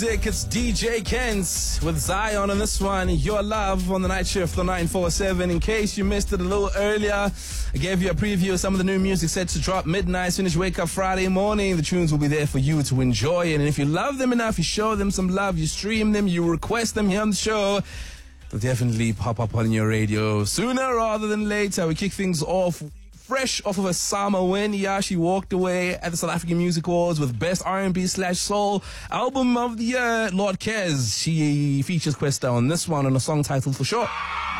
Dick, it's DJ Kent with Zion on this one. Your Love on the night shift on 947. In case you missed it a little earlier, I gave you a preview of some of the new music set to drop midnight, soon as you wake up Friday morning. The tunes will be there for you to enjoy. And if you love them enough, you show them some love, you stream them, you request them here on the show, they'll definitely pop up on your radio sooner rather than later. We kick things off fresh off of a summer win. Yeah, she walked away at the South African Music Awards with Best R&B/Soul Album of the Year, Lord Kes. She features Kwesta on this one on a song titled For Sure.